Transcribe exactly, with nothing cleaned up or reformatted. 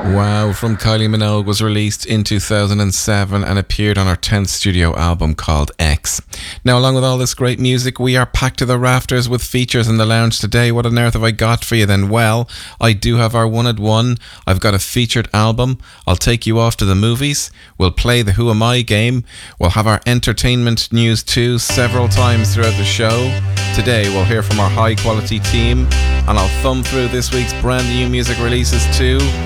Wow, from Kylie Minogue was released in two thousand seven and appeared on her tenth studio album called X. Now, along with all this great music, we are packed to the rafters with features in the lounge today. What on earth have I got for you then? Well, I do have our one at one. I've got a featured album. I'll take you off to the movies. We'll play the Who Am I game. We'll have our entertainment news too several times throughout the show. Today, we'll hear from our high quality team, and I'll thumb through this week's brand new music releases too.